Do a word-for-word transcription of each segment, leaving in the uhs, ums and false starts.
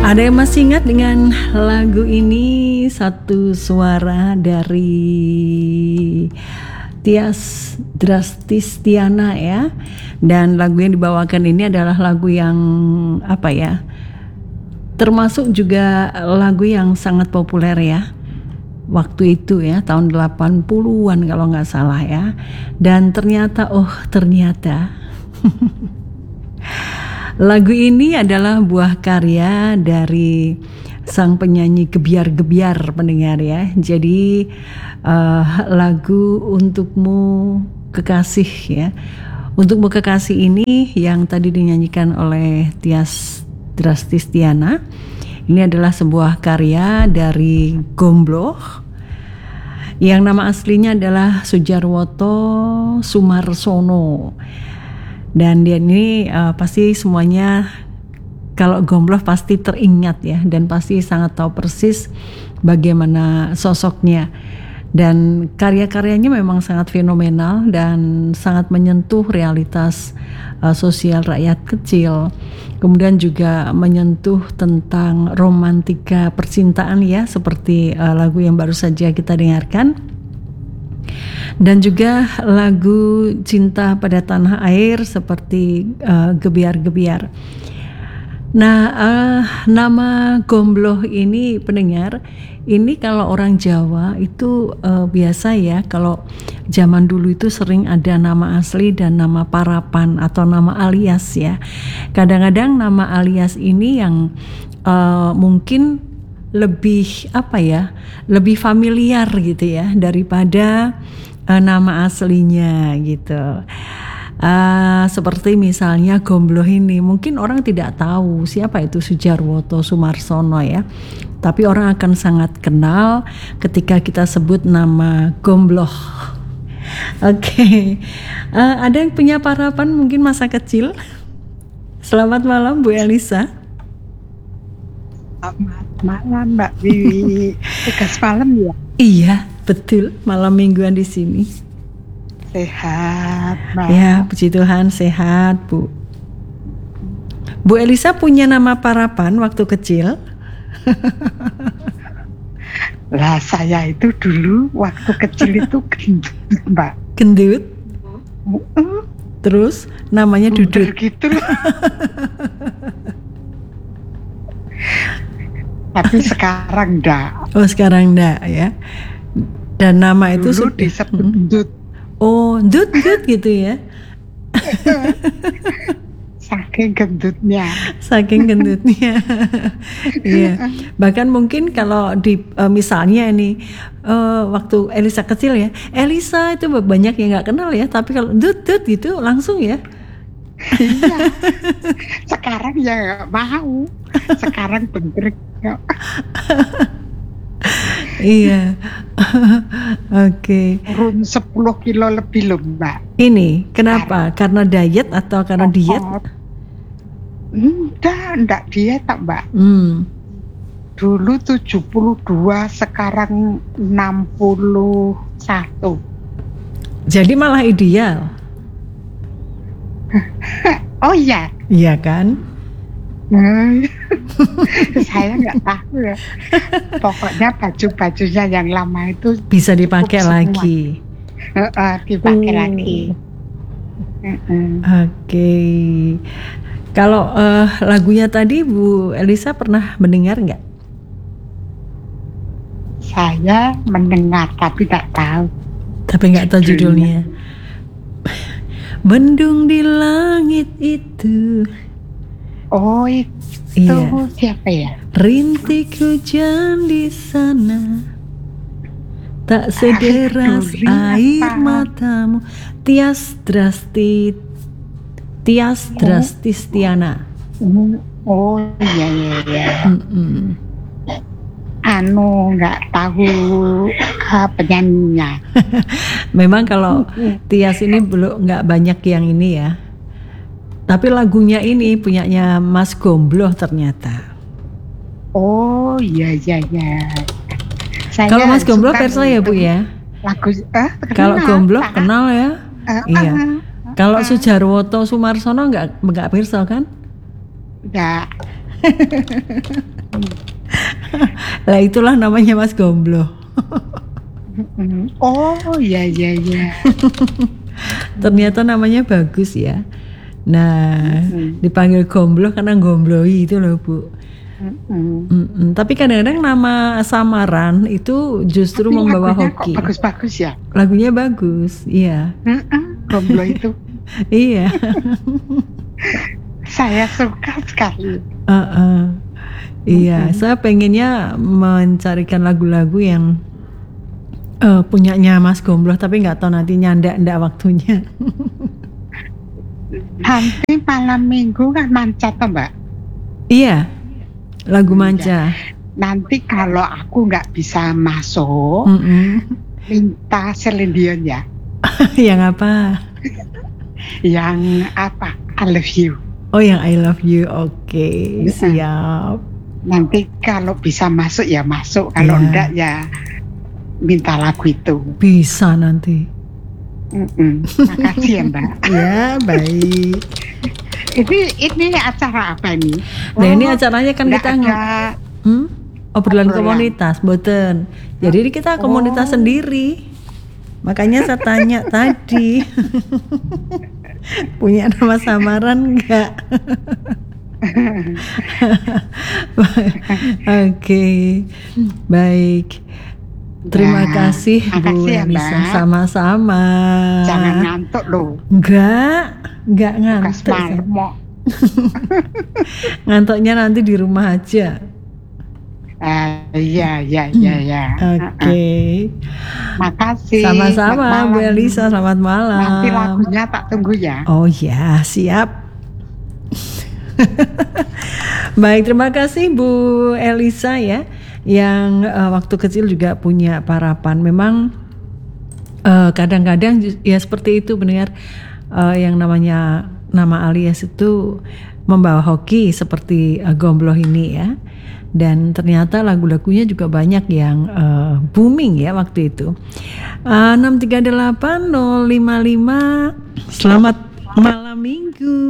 Ada yang masih ingat dengan lagu ini? Satu suara dari Tias Drastistiana ya. Dan lagu yang dibawakan ini adalah lagu yang apa ya, termasuk juga lagu yang sangat populer ya waktu itu ya, tahun delapan puluhan kalau nggak salah ya. Dan ternyata oh ternyata lagu ini adalah buah karya dari sang penyanyi Gebiar-Gebiar pendengar ya. Jadi uh, lagu Untukmu Kekasih ya. Untukmu Kekasih ini yang tadi dinyanyikan oleh Tias Drastistiana. Ini adalah sebuah karya dari Gombloh yang nama aslinya adalah Sujarwoto Sumarsono. Dan dia ini uh, pasti semuanya kalau Gombloh pasti teringat ya, dan pasti sangat tahu persis bagaimana sosoknya. Dan karya-karyanya memang sangat fenomenal dan sangat menyentuh realitas uh, sosial rakyat kecil. Kemudian juga menyentuh tentang romantika percintaan ya, seperti uh, lagu yang baru saja kita dengarkan. Dan juga lagu Cinta Pada Tanah Air seperti uh, Gebiar-Gebiar. Nah, uh, nama Gombloh ini pendengar, ini kalau orang Jawa itu uh, biasa ya, kalau zaman dulu itu sering ada nama asli dan nama parapan atau nama alias ya. Kadang-kadang nama alias ini yang uh, mungkin lebih apa ya, lebih familiar gitu ya daripada uh, nama aslinya gitu. Uh, seperti misalnya Gombloh ini, mungkin orang tidak tahu siapa itu Sujarwoto Sumarsono ya, tapi orang akan sangat kenal ketika kita sebut nama Gombloh. Oke, okay. uh, ada yang punya parapan mungkin masa kecil? Selamat malam Bu Elisa. Selamat malam Mbak Wiwi. Tugas malam ya? Iya, betul. Malam mingguan di sini. Sehat, Mbak. Ya, puji Tuhan sehat, Bu. Bu Elisa punya nama parapan waktu kecil? Lah saya itu dulu waktu kecil itu gendut, Mbak. Gendut? Uh, Terus namanya Dudut. Gitu. Tapi sekarang enggak. Oh, sekarang enggak ya. Dan nama Dulu itu sudah disebut gendut. Oh, Dut Dut gitu ya. Saking gendutnya. Saking gendutnya. Iya. Bahkan mungkin kalau di uh, misalnya ini uh, waktu Elisa kecil ya, Elisa itu banyak yang nggak kenal ya, tapi kalau Dut Dut gitu langsung ya. Iya. Sekarang ya nggak mau. Sekarang bener. Iya. Oke. Turun sepuluh kilo lebih loh Mbak. Ini kenapa? Karena diet atau karena diet? Enggak, enggak diet tak Mbak. Hmm. Dulu tujuh puluh dua, sekarang enam puluh satu. Jadi malah ideal. Oh iya. Iya kan? Saya nggak tahu ya. Pokoknya baju-bajunya yang lama itu bisa dipakai lagi. Uh, uh, dipakai uh. lagi. Uh, uh. Oke. Okay. Kalau uh, lagunya tadi Bu Elisa pernah mendengar nggak? Saya mendengar tapi nggak tahu. Tapi nggak tahu judulnya. Mendung di langit itu. Oh itu iya. Siapa ya? Rintik hujan di sana, tak sederas ah, air matamu. Tias Drasti Tias Drastistiana. Oh iya iya iya. Mm-mm. Anu nggak tahu uh, penyanyinya. Memang kalau Tias ini belum nggak banyak yang ini ya. Tapi lagunya ini punyanya Mas Gombloh ternyata. Oh iya iya iya. Kalau Mas Gombloh perso ya Bu ya. Lagu eh, kalau Gombloh ah, kenal ya. Uh, iya. Uh, Kalau Sujarwoto Sumarsono nggak nggak perso kan? Enggak. Lah itulah namanya Mas Gomblo. Oh iya iya iya. Ternyata namanya bagus ya. Nah, Mm-mm. dipanggil Gomblo karena gombloi itu loh Bu. Mm-mm. Mm-mm. Tapi kadang-kadang nama samaran itu justru Tapi membawa lagunya hoki. kok bagus-bagus ya. Lagunya bagus, iya. Mm-mm. Gomblo itu Iya. saya suka sekali. Uh-uh. Iya, Mm-mm. saya pengennya mencarikan lagu-lagu yang uh, punyanya Mas Gomblo, tapi nggak tahu nanti nyandak ndak waktunya. Nanti malam minggu kan manca toh Mbak. Iya, lagu Iya. manca. Nanti kalau aku nggak bisa masuk, Mm-mm. minta Celine Dion ya. Yang apa? Yang apa? I love you. Oh, yang I love you. Oke, Iya. siap. Nanti kalau bisa masuk ya masuk, kalau Iya. enggak ya minta lagu itu. Bisa nanti. Mm-mm. Makasih ya Mbak. Ya, baik. Ini ini acara apa ini? Nah, ini Oh, acaranya kan enggak kita ada. nge- hmm? obrolan Obrolan. komunitas, boten. Jadi kita komunitas Oh. sendiri. Makanya saya tanya tadi. Punya nama samaran enggak? Oke. Baik. Terima Nah, kasih Bu makasih ya, Elisa. Mbak. Sama-sama. Jangan ngantuk loh. Enggak, enggak Bekas ngantuk. saya. marmok. Ngantuknya nanti di rumah aja. Ah, iya iya iya iya. Oke. Makasih. Sama-sama Selamat Bu malam. Elisa, selamat malam. Nanti lagunya tak tunggu ya. Oh ya, siap. Baik, terima kasih Bu Elisa ya, yang uh, waktu kecil juga punya parapan. Memang uh, kadang-kadang ju- ya seperti itu benar, uh, yang namanya nama alias itu membawa hoki seperti uh, Gomblo ini ya. Dan ternyata lagu-lagunya juga banyak yang uh, booming ya waktu itu. Uh, enam tiga delapan nol lima lima. Selamat malam minggu.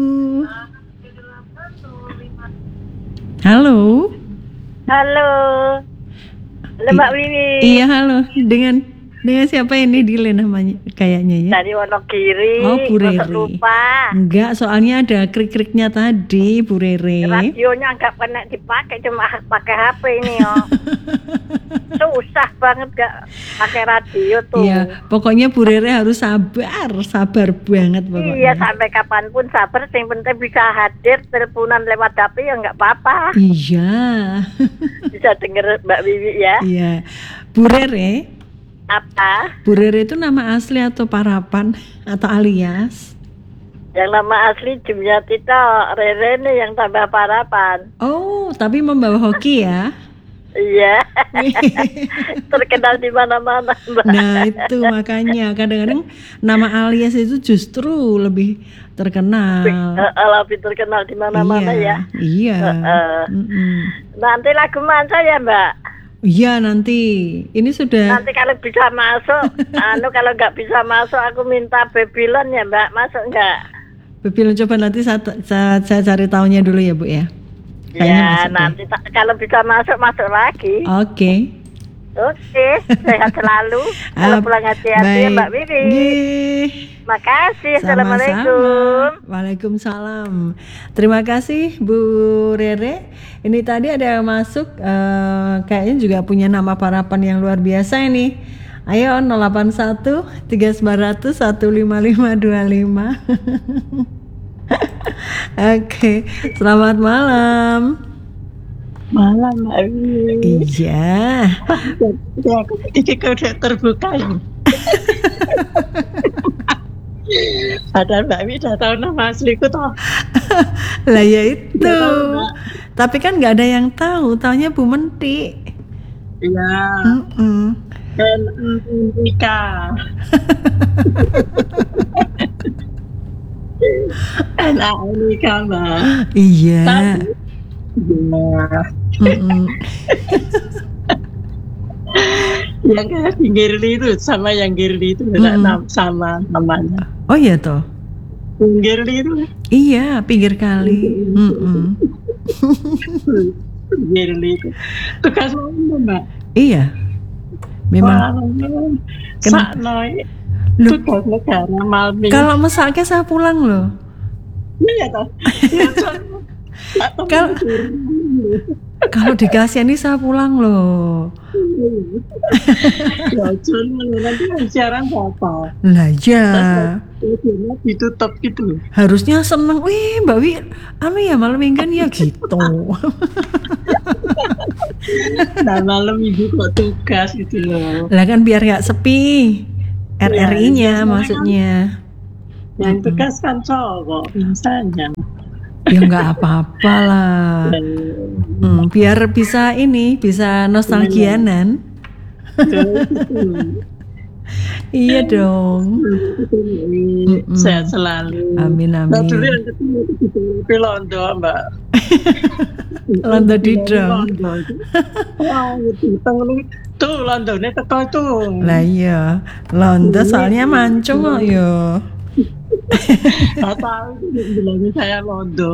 Halo. Halo, halo Mbak Wiwi. Iya, halo. Dengan dengan siapa ini Dile namanya kayaknya ya? Dari Wonogiri. Oh, Bu masa Rere. lupa. Enggak, soalnya ada krik-kriknya tadi, Bu Rere. Radionya nggak pernah dipakai, cuma pakai H P ini yo. Susah banget gak pakai radio tuh. Iya, pokoknya Bu Rere harus sabar, sabar banget pokoknya. Iya, sampai kapanpun sabar. Yang penting bisa hadir teleponan lewat H P ya nggak apa-apa. Iya. Bisa denger Mbak Wiwi ya. Iya. Bu Rere, Apa? Bu Rere itu nama asli atau parapan atau alias? Yang nama asli Jumyatita Rere nih yang tambah parapan. Oh, tapi membawa hoki ya. Iya. Terkenal di mana-mana, Mbak. Nah itu makanya kadang-kadang nama alias itu justru lebih terkenal. Uh, lebih terkenal di mana-mana Iya, ya. iya. Uh, Mm-mm. Nanti lagu manca ya Mbak. Iya nanti. Ini sudah. Nanti kalau bisa masuk, anu kalau nggak bisa masuk aku minta Babylon ya Mbak. Masuk nggak? Babylon coba nanti saya, saya, saya cari tahunya dulu ya Bu ya. Kayaknya Ya masuk deh. nanti ta- kalau bisa masuk masuk lagi. Oke. Oke, sehat selalu. Kalau Ah, pulang hati-hati ya baik. Mbak Wiwi. Nggih. Makasih. Sama-sama. Assalamualaikum. Waalaikumsalam. Terima kasih Bu Rere. Ini tadi ada yang masuk, eh, kayaknya juga punya nama parapan yang luar biasa ini. Ayo nol delapan satu tiga sembilan nol nol satu lima lima dua lima. Oke, selamat malam. Malam Mbak Wiwi. Iya. Ya, ini udah terbuka ini. Padahal Mbak Wiwi udah tahu nama asliku toh. Lah ya itu. Udah tahu, Mbak. Tapi kan nggak ada yang tahu, taunya Bu Menti. Iya. Mm-mm. Dan Nika. Anak Nika Mbak. Iya. Tapi- Iya. Mm-mm. Yang kayak di Girly itu sama yang Girly itu beda Mm-mm. nam- sama namanya. Oh iya toh. Yang Girly itu Iya, pinggir kali. Mm-mm. Yearly itu. Tugas umum, Mbak. Iya. Memang. Wah, Kenapa? sakno Loh, tugas negara malmi. kalau mesake saya pulang loh. Iya toh. Ya Jon. Kalau kalau dikasihani saya pulang loh. Ya Jon nanti kan siaran apa? Lah ya. Videonya ditutup gitu. Harusnya seneng. Wih, Mbak Wi, anu ya malam mingguan ya gitu. Nah malam minggu kok tugas gitu loh. Lah kan biar nggak sepi. R R I-nya Ya, maksudnya. yang tugas kan cowok misalnya. Ya nggak apa-apa lah. Dan Hmm, biar bisa ini, bisa nostalgianan. Iya dong. Sehat selalu. Amin Nah, amin. dulu yang ketemu itu di Londo, Mbak. Londo Dido. Londo. Oh, gitu. Tengok tuh Londone teko tuh. Lah iya, Londo soalnya mancung kok yo. Nggak tahu bilangnya saya Londo.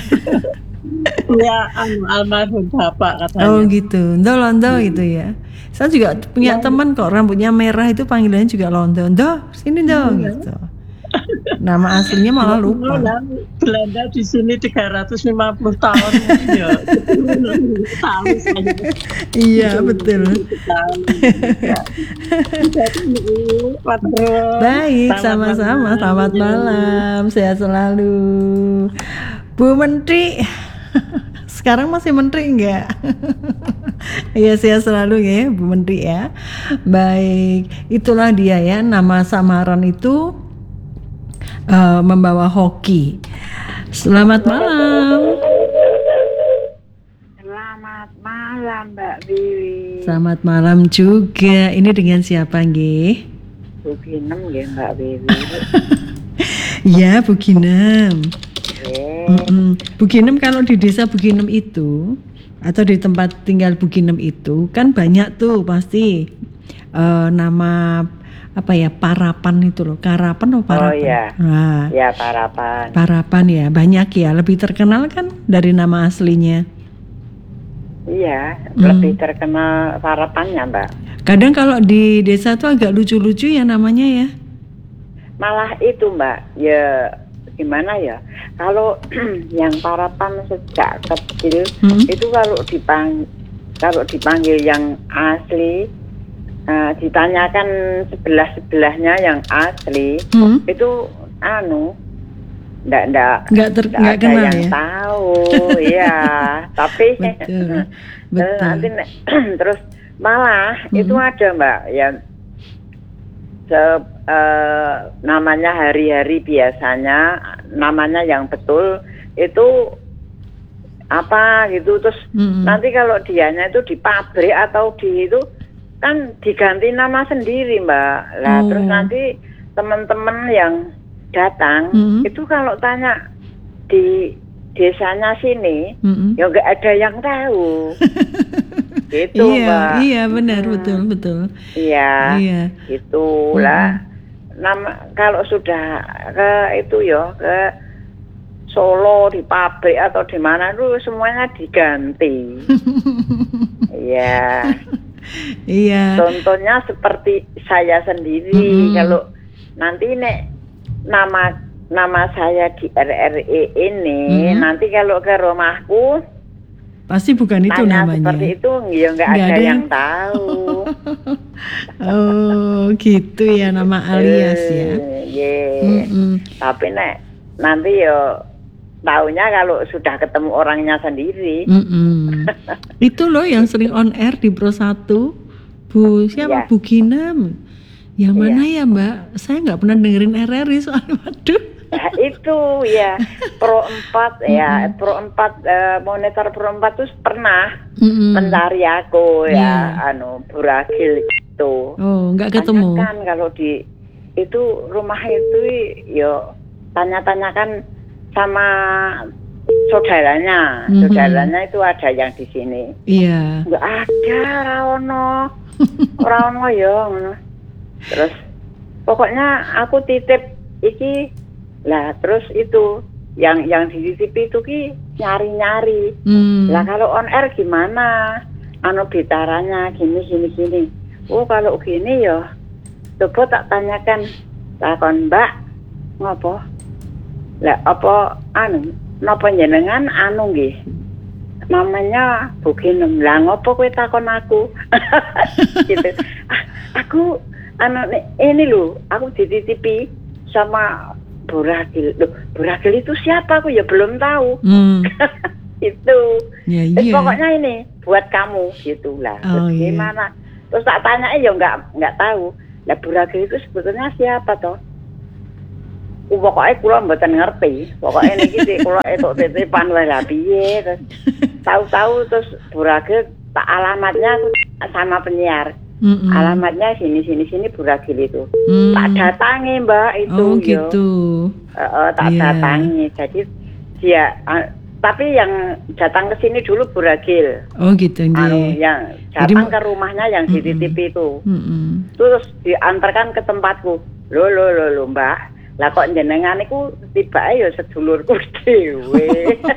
Ya, anu almarhum bapak katanya. Oh gitu, Ndo Londo gitu ya. Saya juga punya teman kok rambutnya merah itu panggilannya juga Londo. Ndo, sini Ndo gitu. Nama aslinya malah lupa. Belanda di sini tiga ratus lima puluh tahun ya. Tahu saya. Iya betul. Baik, sama-sama. Selamat malam, sehat selalu. Bu Menteri, sekarang masih Menteri enggak? Iya, sehat selalu ya Bu Menteri ya. Baik, itulah dia ya, nama samaran itu uh, membawa hoki. Selamat malam. Selamat malam Mbak Wiwi. Selamat malam juga. Ini dengan siapa nggih? Bu Ginem ya Mbak Wiwi. Ya, Bu Ginem. Oke. Mm-mm. Bu Ginem, kalau di desa Bu Ginem itu atau di tempat tinggal Bu Ginem itu kan banyak tuh pasti uh, nama apa ya, parapan itu loh, karapan atau parapan? Oh iya. Nah, Ya parapan. parapan ya, banyak ya. Lebih terkenal kan dari nama aslinya. Iya, Hmm. lebih terkenal parapannya Mbak. Kadang kalau di desa tuh agak lucu-lucu ya namanya ya. Malah itu Mbak, ya gimana ya? Kalau yang parapan sejak kecil Hmm. itu kalau dipang kalau dipanggil yang asli, uh, ditanyakan sebelah sebelahnya yang asli Hmm. itu anu, ndak ndak Nggak ter- ndak nggak ada kenal yang ya? tahu, ya. Tapi Betul, terus betul. nanti ne- terus malah Hmm. itu ada Mbak yang se- eh, namanya hari-hari biasanya namanya yang betul itu apa gitu, terus Mm-mm. nanti kalau dianya itu di pabrik atau di itu kan diganti nama sendiri Mbak lah. Oh. Terus nanti teman-teman yang datang Mm-mm. itu kalau tanya di desanya sini Mm-mm. ya nggak ada yang tahu gitu Iya, Mbak. iya benar, Hmm. betul, betul. Iya, Iya. itulah. Nama kalau sudah ke itu ya ke Solo di pabrik atau di mana itu semuanya diganti. Iya. Iya. Contohnya seperti saya sendiri, Mm-mm. kalau nanti nek nama nama saya di R R I ini, Mm-mm. nanti kalau ke rumahku Pasti bukan itu tanya namanya. seperti itu, ya nggak Nggak ada, ada yang yang- tahu. Oh, gitu ya nama alias ya. Eh, ye. Mm-mm. Tapi nek nanti yo taunya kalau sudah ketemu orangnya sendiri. Mm-mm. Itu loh yang sering on air di Pro satu. Bu, siapa? Iya. Bu Ginem. Yang mana ya Mbak? Saya nggak pernah dengerin R R I soalnya, waduh. Nah, itu ya Pro empat ya, Pro empat eh, monitor Pro empat tuh pernah Mm-mm. mencari aku ya, Iya. anu Buragil itu. Oh, nggak ketemu. Tanyakan kalau di itu rumah itu yo tanya-tanyakan sama saudaranya, Mhm. saudaranya itu ada yang di sini. Iya. Nggak ada, Raono, Raono yo. ngono. Terus pokoknya aku titip iki lah, terus itu yang yang dititipi itu ki nyari-nyari. Hmm. Lah kalau on air gimana? Anu bicaranya gini gini gini. Oh kalau gini ya, coba tak tanyakan, takon Mbak, ngopo? Lah apa anu, napa jenengan anu nggih? Namanya Buginem. Lah ngopo kowe takon aku? Gitu. Ah, aku anu ini lho, aku dititipi sama Buragil. Loh, Buragil itu siapa? Aku ya belum tahu. Hmm. Itu. Ya, Terus iya. pokoknya ini buat kamu gitu lah. Oh, Terus iya. gimana? Terus tak tanya ya nggak nggak tahu. Lah Buragil itu sebetulnya siapa toh? Uh, pokoknya kula mboten ngerti. Pokoknya niki sih kula etuk titipan wae lah piye terus tahu-tahu terus Buragil tak alamatnya sama penyiar. Mm-mm. Alamatnya sini sini sini Buragil itu. Hmm. Tak datangi Mbak itu. Oh yo. gitu. Uh, uh, tak Iya. datangi. Jadi dia uh, tapi yang datang ke sini dulu Buragil. Oh gitu Anu, nggih. yang Jadi datang mu- ke rumahnya yang dititipi itu. Mm-mm. Terus diantarkan ke tempatku. Loh loh loh loh Mbak. Lah kok jenengan iku tibake ya sedulurku dhewe.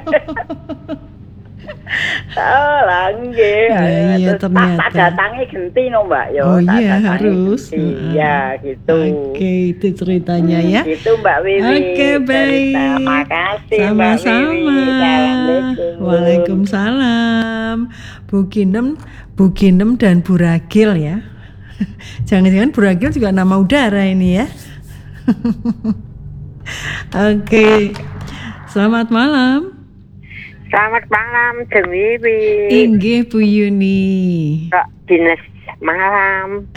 Oh, lah nggih. Lah, iya, Terus tak- ternyata. Tak datangi genti no Mbak yo. Oh tak iya, datangi harus. genti. Heeh. Iya gitu. Oke, itu ceritanya ya. Gitu Mbak Wiwi. Oke, baik. Terima kasih Mbak Wiwi. Sama-sama. Assalamualaikum. Waalaikumsalam. Bu Ginem, Bu Ginem dan Buragil ya. Jangan-jangan Buragil juga nama udara ini ya. Oke. Selamat malam. Selamat malam, Jeng Wiwi. Inggih Bu Yuni. Kok dinas malam.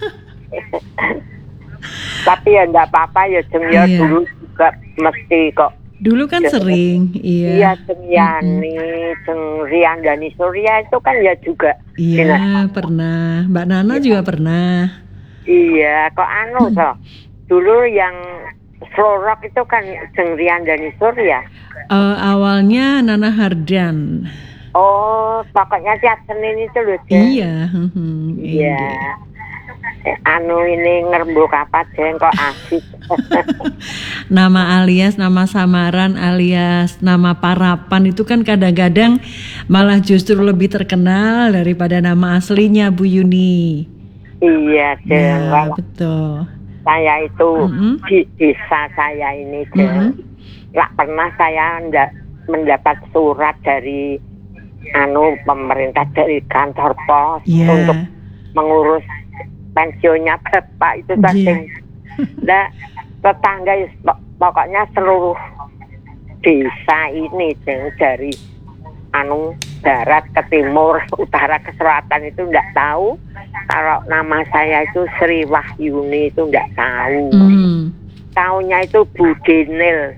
Tapi ya enggak apa-apa ya, Jeng ya Iya. dulu juga mesti kok. Dulu kan sering, Iya, iya. Jeng Yani, Jeng Rian Dani Surya itu kan ya juga. dinas. Iya, pernah. Mbak Nana juga pernah. Iya, kok anu toh. Dulu yang slow rock itu kan Jeng Rian Dani Surya. Eh, awalnya Nana Hardan. Oh, pokoknya tiap Senin itu loh, Jeng. Iya, mhm, Iya. inggih. Eh, anu ini ngerembuk apa Jeng kok asik. Nama alias, nama samaran alias nama parapan itu kan kadang-kadang malah justru lebih terkenal daripada nama aslinya Bu Yuni. Iya, Jeng. Ya, Kalau betul. saya itu Mhm. di desa saya ini, Jeng. Mhm. Nggak pernah saya ndak mendapat surat dari anu pemerintah dari kantor pos Iya. untuk mengurus pensiunnya bapak itu Iya. saking. Nah, tetangga ya, pok- pokoknya seluruh desa ini, Jeng, dari anu barat ke timur, utara ke selatan itu nggak tahu kalau nama saya itu Sri Wahyuni itu nggak tahu. Mhm. Taunya itu Budenil.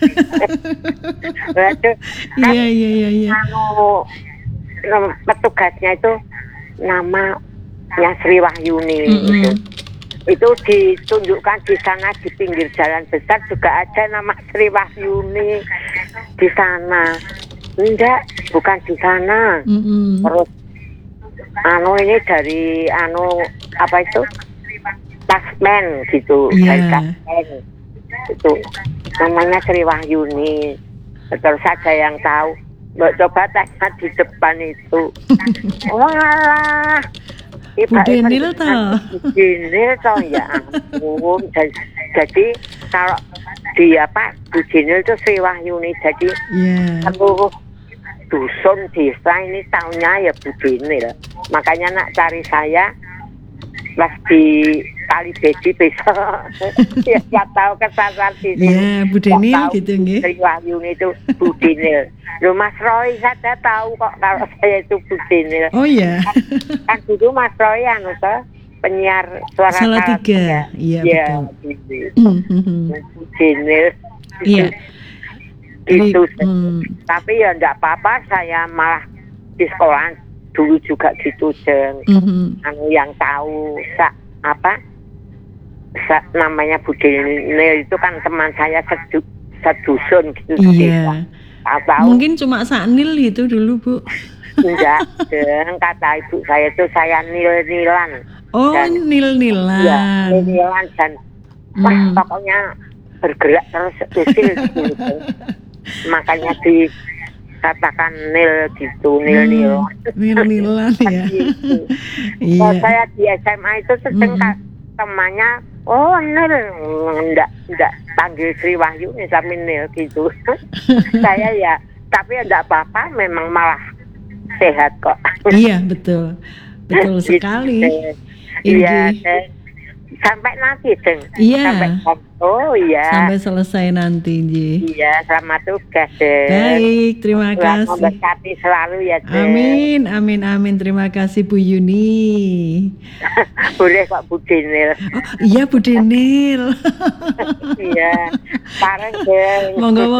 Waduh, kan Iya, iya, iya, iya. anu nom- petugasnya itu namanya Sri Wahyuni Mm-mm. itu. Itu ditunjukkan di sana di pinggir jalan besar juga ada nama Sri Wahyuni di sana. Enggak, bukan di sana. Mhm. Terus anu ini dari anu apa itu? Tasmen gitu, Iya. dari Tasmen. Itu namanya Sri Wahyuni. Terus saja yang tahu. Mbak coba tanya di depan itu. Wah, Budenil toh. Budenil toh ya ampun. Jadi, jadi kalau di apa Budenil itu Sri Wahyuni. Jadi Iya. seluruh dusun desa ini tahunya ya Budenil. Makanya nak cari saya pas di Kali Bedi besok ya nggak tahu kesasar di sini. Iya, Budenil Nggak tahu gitu nggih. Sri Wahyuni itu Budenil. Loh Mas Roy saja tahu kok kalau saya itu Budenil. Oh iya. Kan dulu Mas Roy anu toh penyiar suara Salatiga. Iya, ya, betul. Mhm. Budenil. Iya. Gitu. Hmm. Tapi ya enggak apa-apa, saya malah di sekolah dulu juga gitu, Jeng. Mhm. Anu yang tahu sa, apa sa, namanya Budenil itu kan teman saya sedu, sedusun gitu. Iya. Tahu Mungkin cuma Saknil itu dulu, Bu. enggak, Jeng. Kata ibu saya itu saya nil-nilan. Oh, Dan- Iya, nil-nilan. nil-nilan dan wah Hmm. pokoknya bergerak terus usil gitu. Makanya di katakan nil gitu, nil-nil. Nil-nilan ya. Gitu. Iya. Kalau saya di S M A itu sering Mm-mm. temannya, oh nil, enggak, enggak panggil Sri Wahyu nih tapi nil gitu. Saya ya, tapi ya enggak apa-apa, memang malah sehat kok. Iya, betul. Betul sekali. Iya, Ingi. Deng. Sampai nanti, Deng. Iya. Sampai, oh iya. Sampai selesai nanti, Ji. Iya, selamat tugas, Deng. Baik, terima Tuhan kasih. memberkati selalu ya, Deng. Amin, amin, amin. Terima kasih Bu Yuni. Boleh kok Bu Dinil. Oh, iya Bu Denil. Iya. Pareng, Deng. Monggo,